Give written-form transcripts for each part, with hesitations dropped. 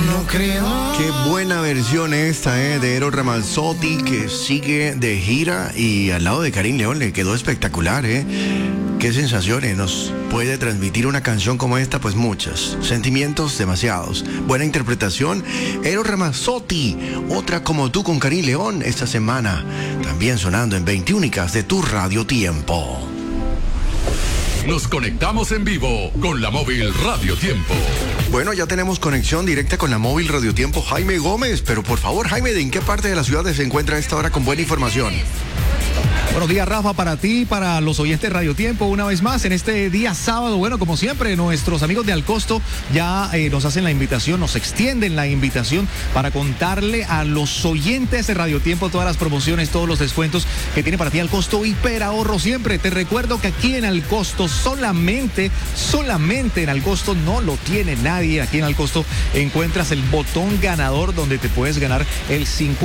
no creo. Qué buena versión esta, de Eros Ramazzotti, que sigue de gira y al lado de Karim León le quedó espectacular, Qué sensaciones nos puede transmitir una canción como esta, pues muchas. Sentimientos demasiados. Buena interpretación. Eros Ramazzotti, otra como tú con Karim León esta semana. También sonando en 20 únicas de tu Radio Tiempo. Nos conectamos en vivo con la móvil Radio Tiempo. Bueno, ya tenemos conexión directa con la móvil Radio Tiempo, Jaime Gómez. Pero por favor, Jaime, ¿de en qué parte de la ciudad se encuentra a esta hora con buena información? Buenos días, Rafa, para ti, para los oyentes Radio Tiempo, una vez más en este día sábado. Bueno, como siempre, nuestros amigos de Alcosto ya nos hacen la invitación, nos extienden la invitación para contarle a los oyentes de Radio Tiempo todas las promociones, todos los descuentos que tiene para ti Alcosto Hiperahorro siempre. Te recuerdo que aquí en Alcosto solamente en Alcosto no lo tiene nadie. Aquí en Alcosto encuentras el botón ganador donde te puedes ganar el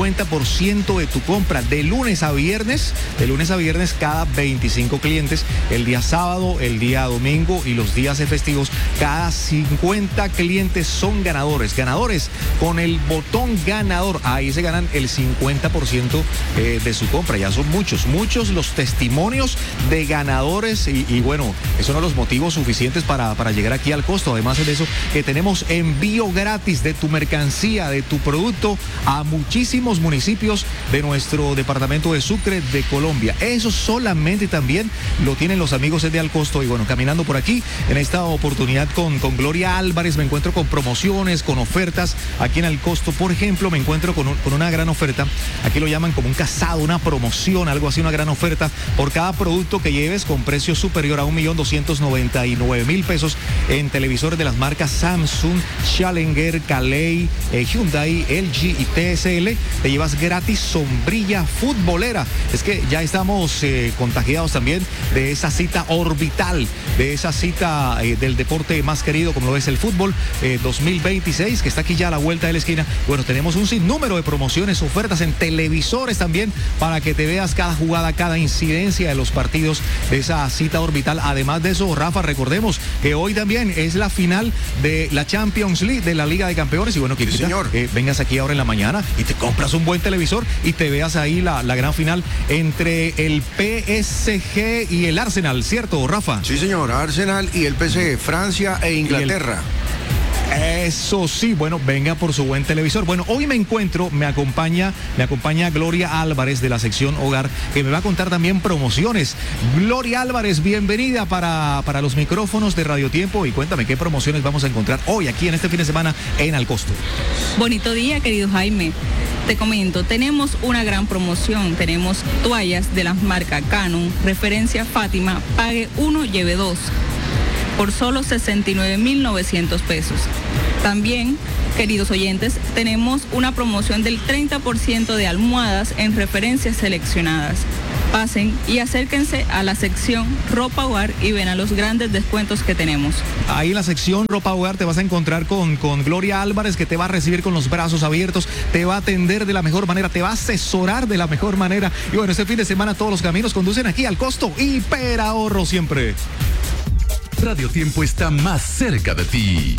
50% de tu compra de lunes a viernes cada 25 clientes, el día sábado, el día domingo y los días festivos, cada 50 clientes son ganadores con el botón ganador. Ahí se ganan el 50% de su compra. Ya son muchos los testimonios de ganadores y bueno, es uno de los motivos suficientes para llegar aquí al Costo. Además de eso, que tenemos envío gratis de tu mercancía, de tu producto a muchísimos municipios de nuestro departamento de Sucre, de Colombia. Eso solamente también lo tienen los amigos de Alcosto. Y bueno, caminando por aquí en esta oportunidad con Gloria Álvarez, me encuentro con promociones, con ofertas aquí en Alcosto. Por ejemplo, me encuentro con una gran oferta. Aquí lo llaman como un casado, una promoción, algo así, una gran oferta por cada producto que lleves con precio superior a 1.299.000 pesos en televisores de las marcas Samsung, Challenger, Calei, Hyundai, LG y TSL. Te llevas gratis sombrilla futbolera. Es que ya estamos contagiados también de esa cita orbital, de esa cita del deporte más querido como lo es el fútbol 2026, que está aquí ya a la vuelta de la esquina. Bueno, tenemos un sinnúmero de promociones, ofertas en televisores también para que te veas cada jugada, cada incidencia de los partidos de esa cita orbital. Además de eso, Rafa, recordemos que hoy también es la final de la Champions League, de la Liga de Campeones. Y bueno, que señor, vengas aquí ahora en la mañana y te compras un buen televisor y te veas ahí la gran final entre el PSG y el Arsenal, ¿cierto, Rafa? Sí, señor, Arsenal y el PSG, Francia e Inglaterra. Eso sí, bueno, venga por su buen televisor. Bueno, hoy me acompaña Gloria Álvarez de la sección Hogar, que me va a contar también promociones. Gloria Álvarez, bienvenida para los micrófonos de Radio Tiempo y cuéntame qué promociones vamos a encontrar hoy aquí en este fin de semana en Alcosto. Bonito día, querido Jaime. Te comento, tenemos una gran promoción. Tenemos toallas de la marca Canon, referencia Fátima, pague 1, lleve 2. por solo 69.900 pesos. También, queridos oyentes, tenemos una promoción del 30% de almohadas en referencias seleccionadas. Pasen y acérquense a la sección Ropa Hogar y ven a los grandes descuentos que tenemos. Ahí en la sección Ropa Hogar te vas a encontrar con Gloria Álvarez, que te va a recibir con los brazos abiertos, te va a atender de la mejor manera, te va a asesorar de la mejor manera. Y bueno, este fin de semana todos los caminos conducen aquí al Costo Hiperahorro siempre. Radio Tiempo está más cerca de ti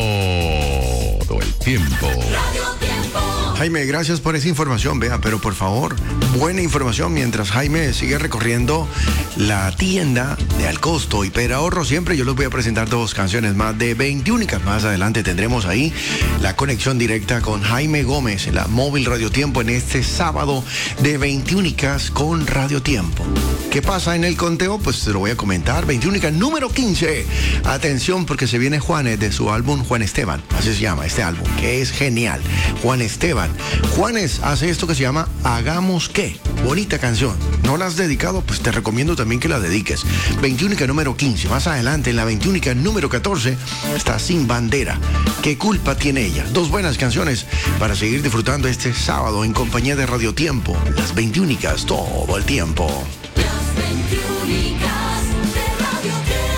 todo el tiempo. Radio Tiempo. Jaime, gracias por esa información, vea, pero por favor, buena información mientras Jaime sigue recorriendo la tienda de Alcosto Hiperahorro siempre. Yo les voy a presentar dos canciones más de 20 únicas. Más adelante tendremos ahí la conexión directa con Jaime Gómez en la móvil Radio Tiempo en este sábado de 20 únicas con Radio Tiempo. ¿Qué pasa en el conteo? Pues te lo voy a comentar. 20 únicas número 15. Atención, porque se viene Juanes de su álbum Juan Esteban. Así se llama este álbum, que es genial. Juan Esteban. Juanes hace esto que se llama Hagamos Qué. Bonita canción. ¿No la has dedicado? Pues te recomiendo también que la dediques. 21 número 15. Más adelante, en la 21 número 14, está Sin Bandera. ¿Qué culpa tiene ella? Dos buenas canciones para seguir disfrutando este sábado en compañía de Radio Tiempo. Las 21 todo el tiempo. Las 21 de Radio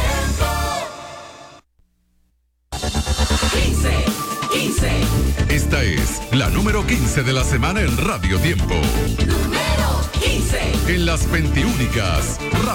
Tiempo. 15. Esta es la número 15 de la semana en Radio Tiempo. Número 15. En las 21 Radio